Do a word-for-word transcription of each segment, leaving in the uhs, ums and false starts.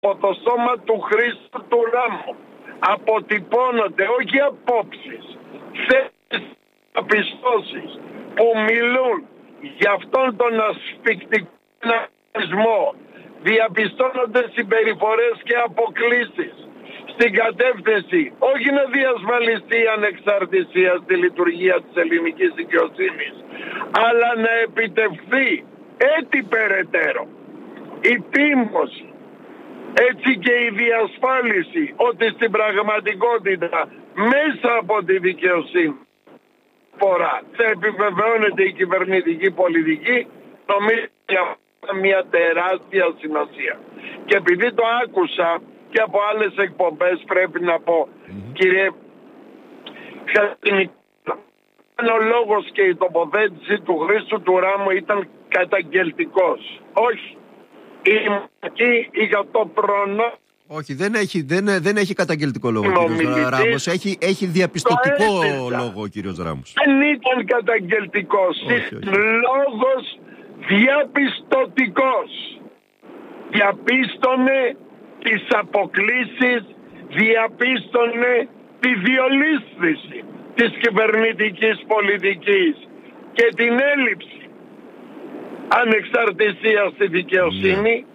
από το στόμα του Χρήστου του Ράμου αποτυπώνονται όχι απόψεις, θέσεις, απιστώσεις που μιλούν για αυτόν τον ασφικτικό ναυρισμό. Διαπιστώνονται συμπεριφορές και αποκλίσεις στην κατεύθυνση όχι να διασφαλιστεί η ανεξαρτησία στη λειτουργία της ελληνικής δικαιοσύνης, αλλά να επιτευχθεί έτσι περαιτέρω η τίμωση, έτσι και η διασφάλιση ότι στην πραγματικότητα μέσα από τη δικαιοσύνη φορά θα επιβεβαιώνεται η κυβερνητική πολιτική. Νομίζω μια τεράστια σημασία. Και επειδή το άκουσα και από άλλες εκπομπές, πρέπει να πω, mm-hmm. κύριε Χατζηνικόλα, ο λόγος και η τοποθέτηση του Χρήστου του Ράμου ήταν καταγγελτικός. Όχι. Η για το προνό... Όχι, δεν έχει, δεν, δεν έχει καταγγελτικό λόγο ο κύριος Ράμος. Έχει, έχει διαπιστωτικό λόγο ο κύριος Ράμος. Δεν ήταν καταγγελτικός. Λόγος διαπιστωτικός. Διαπίστωνε τις αποκλίσεις, διαπίστωνε τη διολίσθηση της κυβερνητικής πολιτικής και την έλλειψη ανεξαρτησία στη δικαιοσύνη, ναι.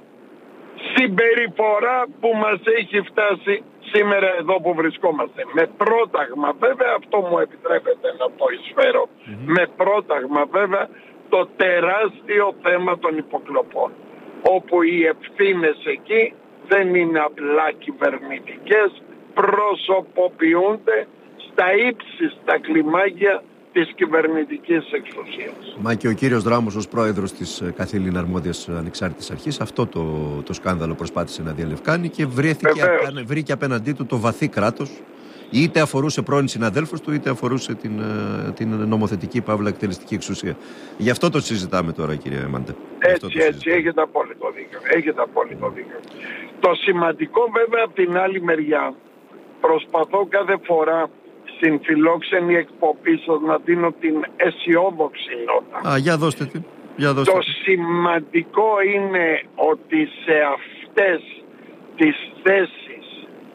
Συμπεριφορά που μας έχει φτάσει σήμερα εδώ που βρισκόμαστε. Με πρόταγμα βέβαια, αυτό μου επιτρέπεται να το εισφέρω, mm-hmm. με πρόταγμα βέβαια το τεράστιο θέμα των υποκλοπών, όπου οι ευθύνες εκεί δεν είναι απλά κυβερνητικές, προσωποποιούνται στα ύψιστα κλιμάκια της κυβερνητικής εξουσίας. Μα και ο κύριος Ράμος ως πρόεδρος της καθήλυνα αρμόδιας ανεξάρτητης αρχής αυτό το, το σκάνδαλο προσπάθησε να διαλευκάνει και βρέθηκε, απέ, βρήκε απέναντί του το βαθύ κράτος, είτε αφορούσε πρώην συναδέλφους του είτε αφορούσε την, την νομοθετική παύλα εκτελεστική εξουσία. Γι' αυτό το συζητάμε τώρα, κύριε Μάντε. Έτσι, έτσι, έχετε απόλυτο δίκιο. Έχετε απόλυτο δίκιο. Το σημαντικό βέβαια από την άλλη μεριά, προσπαθώ κάθε φορά στην φιλόξενη εκπομπή σας να δίνω την αισιόδοξη νότα. Α, για δώστε την. Για δώστε το την. σημαντικό είναι ότι σε αυτές τις θέσεις,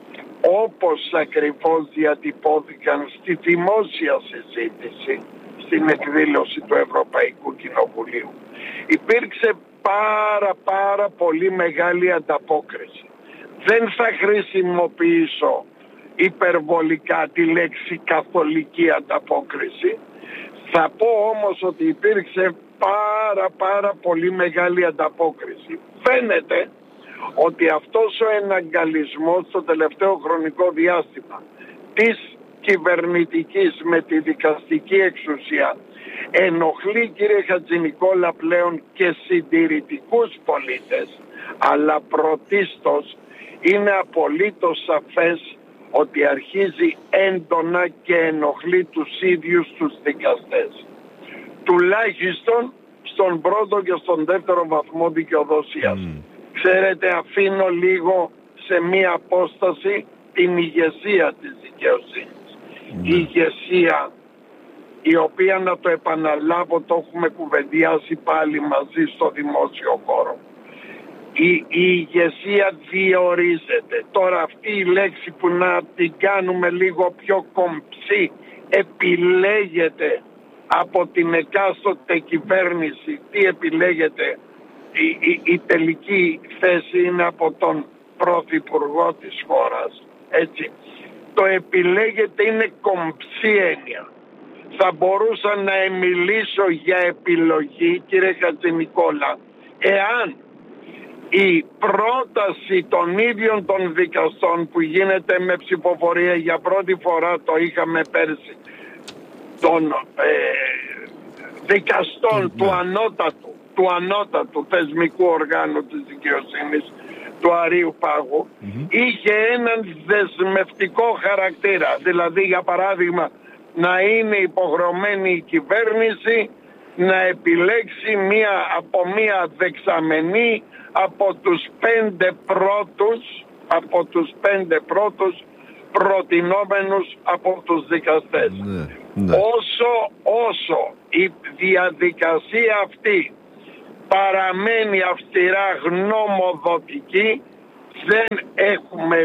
όπως ακριβώς διατυπώθηκαν στη δημόσια συζήτηση, στην εκδήλωση του Ευρωπαϊκού Κοινοβουλίου, υπήρξε πάρα πάρα πολύ μεγάλη ανταπόκριση. Δεν θα χρησιμοποιήσω υπερβολικά τη λέξη καθολική ανταπόκριση. Θα πω όμως ότι υπήρξε πάρα πάρα πολύ μεγάλη ανταπόκριση. Φαίνεται ότι αυτός ο εναγκαλισμός στο τελευταίο χρονικό διάστημα της κυβερνητικής με τη δικαστική εξουσία ενοχλεί, κύριε Χατζηνικόλα, πλέον και συντηρητικούς πολίτες, αλλά πρωτίστως είναι απολύτως σαφές ότι αρχίζει έντονα και ενοχλεί τους ίδιους τους δικαστές. Τουλάχιστον στον πρώτο και στον δεύτερο βαθμό δικαιοδοσίας. Mm. Ξέρετε, αφήνω λίγο σε μία απόσταση την ηγεσία της δικαιοσύνης. Mm. Η ηγεσία, η οποία, να το επαναλάβω, το έχουμε κουβεντιάσει πάλι μαζί στο δημόσιο χώρο. Η, η ηγεσία διορίζεται. Τώρα αυτή η λέξη που να την κάνουμε λίγο πιο κομψή, επιλέγεται από την εκάστοτε κυβέρνηση. Τι επιλέγεται? Η, η, η τελική θέση είναι από τον πρωθυπουργό της χώρας. Έτσι. Το επιλέγεται είναι κομψή έννοια. Θα μπορούσα να μιλήσω για επιλογή, κύριε Χατζηνικόλα, εάν η πρόταση των ίδιων των δικαστών που γίνεται με ψηφοφορία, για πρώτη φορά το είχαμε πέρσι, των ε, δικαστών του ανώτατου, του ανώτατου θεσμικού οργάνου της δικαιοσύνης, του Αρείου Πάγου, mm-hmm. είχε έναν δεσμευτικό χαρακτήρα. Δηλαδή, για παράδειγμα, να είναι υποχρεωμένη η κυβέρνηση να επιλέξει μία, από μία δεξαμενή από τους πέντε πρώτους, από τους πέντε πρώτους προτινόμενους από τους δικαστές. Ναι, ναι. Όσο, όσο η διαδικασία αυτή παραμένει αυστηρά γνωμοδοτική, δεν έχουμε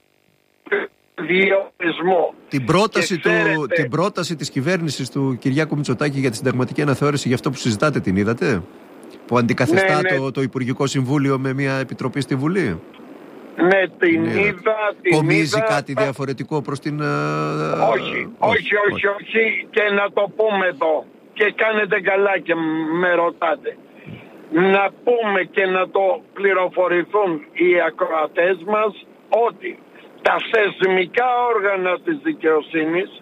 διορισμό. Την πρόταση, ξέρετε, του, την πρόταση της κυβέρνησης του Κυριάκου Μητσοτάκη για τη συνταγματική αναθεώρηση, για αυτό που συζητάτε, την είδατε? Που αντικαθιστά ναι, ναι. Το, το Υπουργικό Συμβούλιο με μια επιτροπή στη Βουλή. Ναι, την είδα. είδα την Κομίζει είδα, κάτι διαφορετικό προς την... Όχι, όχι, όχι, όχι, όχι. Και να το πούμε εδώ. Και κάνετε καλά και με ρωτάτε. Να πούμε και να το πληροφορηθούν οι ακροατές μας ότι τα θεσμικά όργανα της δικαιοσύνης,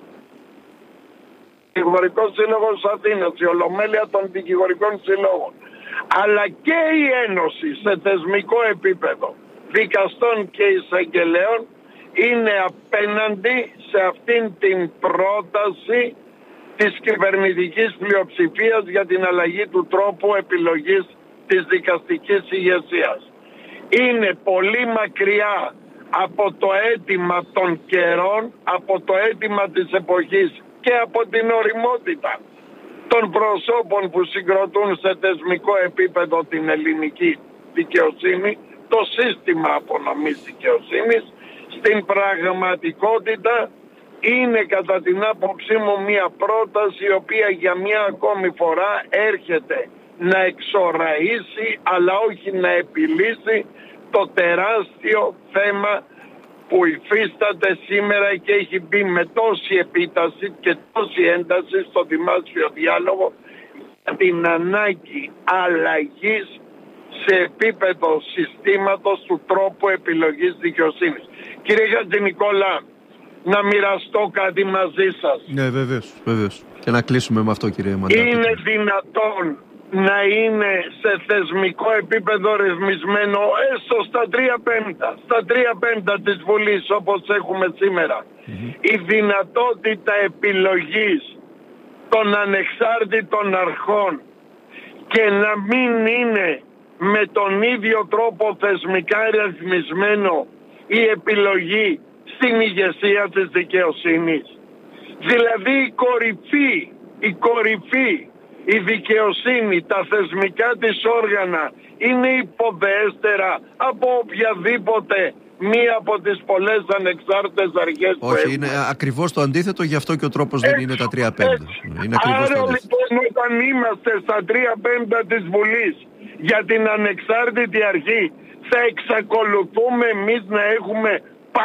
Δικηγορικός Σύλλογος Αθήνας, η Ολομέλεια των Δικηγορικών Συλλόγων, αλλά και η Ένωση σε θεσμικό επίπεδο δικαστών και εισαγγελέων, είναι απέναντι σε αυτήν την πρόταση της κυβερνητικής πλειοψηφίας για την αλλαγή του τρόπου επιλογής της δικαστικής ηγεσίας. Είναι πολύ μακριά από το αίτημα των καιρών, από το αίτημα της εποχής και από την ωριμότητα των προσώπων που συγκροτούν σε θεσμικό επίπεδο την ελληνική δικαιοσύνη, το σύστημα απονομής δικαιοσύνης. Στην πραγματικότητα είναι κατά την άποψή μου μια πρόταση η οποία για μια ακόμη φορά έρχεται να εξοραΐσει αλλά όχι να επιλύσει το τεράστιο θέμα που υφίσταται σήμερα και έχει μπει με τόση επίταση και τόση ένταση στο δημόσιο διάλογο για την ανάγκη αλλαγής σε επίπεδο συστήματος του τρόπου επιλογής δικαιοσύνης. Κύριε Χατζηνικόλα, να μοιραστώ κάτι μαζί σας. Ναι, βεβαίως, βεβαίως. Και να κλείσουμε με αυτό, κύριε Μαντάτη. Είναι δυνατόν να είναι σε θεσμικό επίπεδο ρυθμισμένο έστω στα τρία πέμπτα, στα τρία πέμπτα της Βουλής όπως έχουμε σήμερα, mm-hmm. η δυνατότητα επιλογής των ανεξάρτητων αρχών και να μην είναι με τον ίδιο τρόπο θεσμικά ρυθμισμένο η επιλογή στην ηγεσία της δικαιοσύνης. Δηλαδή η κορυφή, η κορυφή, η δικαιοσύνη, τα θεσμικά της όργανα είναι υποδεέστερα από οποιαδήποτε μία από τις πολλές ανεξάρτητες αρχές που Όχι, έχουμε. είναι ακριβώς το αντίθετο, γι' αυτό και ο τρόπος δεν είναι τα τρία πέμπτα. Άρα λοιπόν όταν είμαστε στα τρία πέμπτα της Βουλής για την ανεξάρτητη αρχή θα εξακολουθούμε εμείς να έχουμε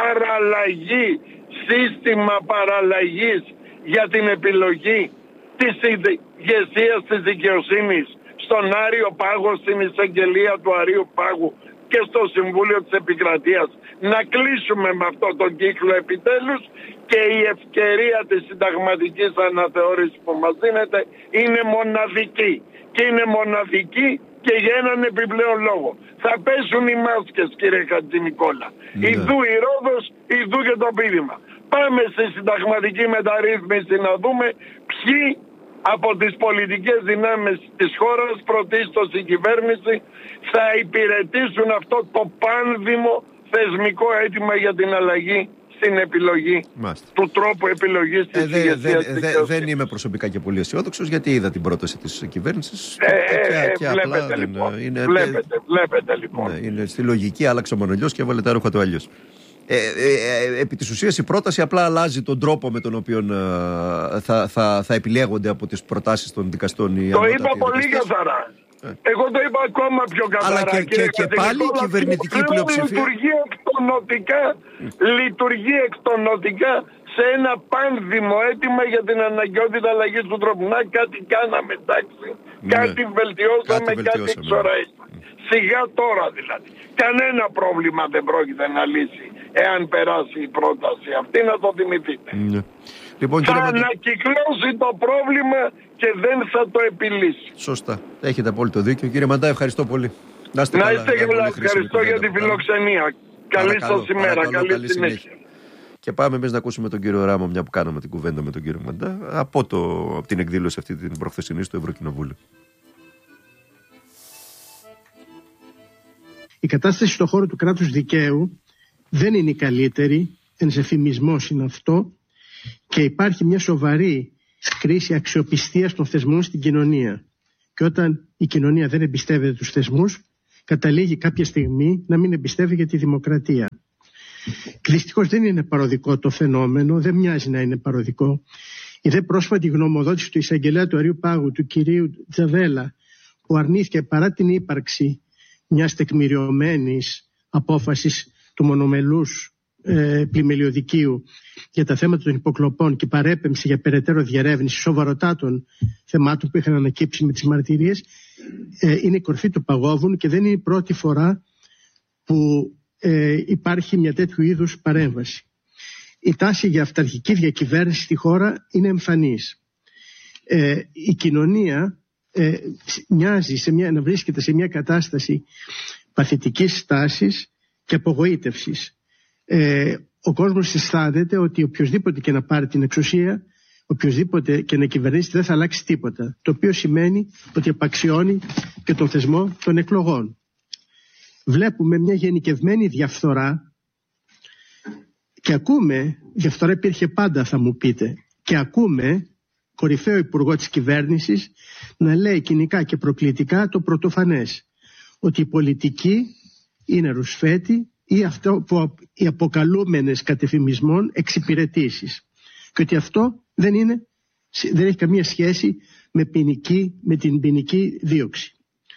παραλλαγή, σύστημα παραλλαγής για την επιλογή της ηγεσίας της δικαιοσύνης στον Άριο Πάγο, στην εισαγγελία του Αρίου Πάγου και στο Συμβούλιο της Επικρατείας. Να κλείσουμε με αυτό τον κύκλο επιτέλους και η ευκαιρία της συνταγματικής αναθεώρησης που μας δίνεται είναι μοναδική. Και είναι μοναδική και για έναν επιπλέον λόγο. Θα πέσουν οι μάσκες, κύριε Χατζηνικόλα. Ναι. Ιδού η Ρόδος, ιδού και το πείδημα. Πάμε στη συνταγματική μεταρρύθμιση να δούμε ποιοι από τις πολιτικές δυνάμεις της χώρας, πρωτίστως η κυβέρνηση, θα υπηρετήσουν αυτό το πάνδημο θεσμικό αίτημα για την αλλαγή στην επιλογή, Μάλιστα. του τρόπου επιλογής της ε, δε, ηγεσίας δε, δε, Δεν είμαι προσωπικά και πολύ αισιόδοξος, γιατί είδα την πρόταση της κυβέρνησης ε, και, και βλέπετε, απλά λοιπόν, δεν, είναι, βλέπετε, βλέπετε λοιπόν. Ναι, είναι στη λογική, άλλαξε ο μονολιός και έβαλε τα ρούχα του αλλιώς. Ε, ε, ε, επί της ουσίας η πρόταση απλά αλλάζει τον τρόπο με τον οποίο ε, θα, θα, θα επιλέγονται από τις προτάσεις των δικαστών οι Το είπα πολύ καθαρά. Ε. Εγώ το είπα ακόμα πιο καθαρά. Αλλά και, και, και πάλι η κυβερνητική πλειοψηφία λειτουργεί εκτονοτικά, λειτουργεί εκτονοτικά σε ένα πάνδημο αίτημα για την αναγκαιότητα αλλαγής του τρόπου. Να κάτι κάναμε, εντάξει. Ναι. Κάτι βελτιώσαμε, κάτι, κάτι εξοραίσαμε. Ναι. Σιγά τώρα δηλαδή. Κανένα πρόβλημα δεν πρόκειται να λύσει εάν περάσει η πρόταση αυτή, να το θυμηθείτε. Ναι. Λοιπόν, θα ανακυκλώσει το πρόβλημα και δεν θα το επιλύσει. Σωστά. Έχετε απόλυτο δίκιο. Κύριε Μαντά, ευχαριστώ πολύ. Να είστε, να είστε καλά. Ευχαριστώ για τη φιλοξενία. Καλή σας ημέρα. Καλή συνέχεια. Και πάμε εμείς να ακούσουμε τον κύριο Ράμο, μια που κάναμε την κουβέντα με τον κύριο Μαντά, από, το, από την εκδήλωση αυτή την προχθεσινή στο Ευρωκοινοβούλιο. Η κατάσταση στον χώρο του κράτους δικαίου δεν είναι η καλύτερη, ένας εφημισμός είναι αυτό, και υπάρχει μια σοβαρή κρίση αξιοπιστίας των θεσμών στην κοινωνία. Και όταν η κοινωνία δεν εμπιστεύεται τους θεσμούς, καταλήγει κάποια στιγμή να μην εμπιστεύει για τη δημοκρατία. Δυστυχώς δεν είναι παροδικό το φαινόμενο, δεν μοιάζει να είναι παροδικό. Η δε πρόσφατη γνωμοδότηση του εισαγγελέα του Αριού Πάγου, του κυρίου Τζαβέλα, που αρνήθηκε παρά την ύπαρξη μιας τεκμηριωμένης απόφασης του μονομελούς ε, πλημελιωδικίου για τα θέματα των υποκλοπών και παρέπεμψη για περαιτέρω διερεύνηση σοβαροτάτων θεμάτων που είχαν ανακύψει με τις μαρτυρίες, ε, είναι η κορφή του παγόβουνου και δεν είναι η πρώτη φορά που ε, υπάρχει μια τέτοιου είδους παρέμβαση. Η τάση για αυταρχική διακυβέρνηση στη χώρα είναι εμφανής. Ε, η κοινωνία ε, μοιάζει σε μια, να βρίσκεται σε μια κατάσταση παθητικής στάσης και απογοήτευσης. Ε, ο κόσμος αισθάνεται ότι οποιοδήποτε και να πάρει την εξουσία, οποιοδήποτε και να κυβερνήσει, δεν θα αλλάξει τίποτα. Το οποίο σημαίνει ότι απαξιώνει και τον θεσμό των εκλογών. Βλέπουμε μια γενικευμένη διαφθορά και ακούμε, διαφθορά υπήρχε πάντα θα μου πείτε, και ακούμε κορυφαίο υπουργό της κυβέρνησης να λέει κοινικά και προκλητικά το πρωτοφανές, ότι η πολιτική είναι ρουσφέτη ή αυτό που οι αποκαλούμενες κατεφημισμών εξυπηρετήσεις και ότι αυτό δεν, είναι, δεν έχει καμία σχέση με, ποινική, με την ποινική δίωξη.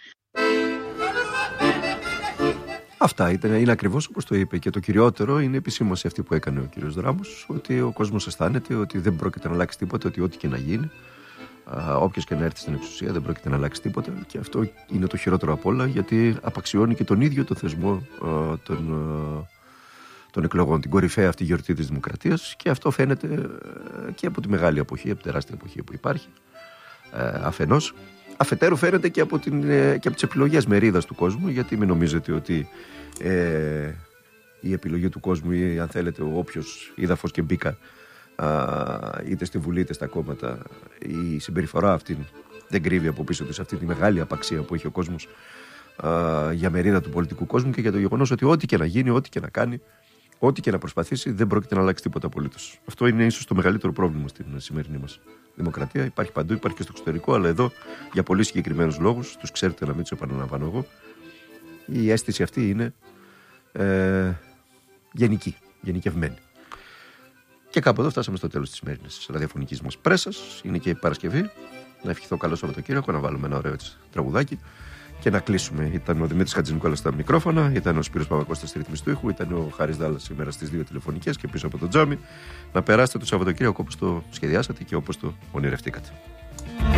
Αυτά ήταν, είναι ακριβώς όπως το είπε και το κυριότερο είναι η επισήμωση αυτή που έκανε ο κύριος Δράμος, ότι ο κόσμος αισθάνεται ότι δεν πρόκειται να αλλάξει τίποτα, ότι ό,τι και να γίνει, όποιος και να έρθει στην εξουσία δεν πρόκειται να αλλάξει τίποτα, και αυτό είναι το χειρότερο απ' όλα, γιατί απαξιώνει και τον ίδιο το θεσμό α, των, α, των εκλογών, την κορυφαία αυτή γιορτή της δημοκρατίας, και αυτό φαίνεται α, και από τη μεγάλη αποχή, από τη τεράστια αποχή που υπάρχει α, αφενός. Αφετέρου φαίνεται και από, την, και από τις επιλογές μερίδας του κόσμου, γιατί μην νομίζετε ότι ε, η επιλογή του κόσμου ή αν θέλετε ο όποιος είδαφος και μπήκα α, είτε στη Βουλή είτε στα κόμματα, η συμπεριφορά αυτή δεν κρύβει από πίσω της αυτή τη μεγάλη απαξία που έχει ο κόσμος α, για μερίδα του πολιτικού κόσμου και για το γεγονός ότι ό,τι και να γίνει, ό,τι και να κάνει, ό,τι και να προσπαθήσει δεν πρόκειται να αλλάξει τίποτα απολύτως. Αυτό είναι ίσως το μεγαλύτερο πρόβλημα στην σημερινή μας δημοκρατία. Υπάρχει παντού, υπάρχει και στο εξωτερικό, αλλά εδώ για πολύ συγκεκριμένους λόγους, τους ξέρετε να μην τους επαναλαμβάνω εγώ, η αίσθηση αυτή είναι ε, γενική, γενικευμένη. Και κάπου εδώ φτάσαμε στο τέλος της σημερινής ραδιοφωνικής μας πρέσας. Είναι και η Παρασκευή. Να ευχηθώ καλό Σαββατοκύριακο, να βάλουμε ένα ωραίο έτσι, τραγουδάκι και να κλείσουμε. Ήταν ο Δημήτρης Χατζηνικόλας στα μικρόφωνα, ήταν ο Σπύρος Παπακώστας στη ρύθμιση του ήχου, ήταν ο Χάρης Δάλλας σήμερα στις δύο τηλεφωνικές και πίσω από το τζάμι. Να περάσετε το Σαββατοκύριακο όπως το σχεδιάσατε και όπως το ονειρευτήκατε.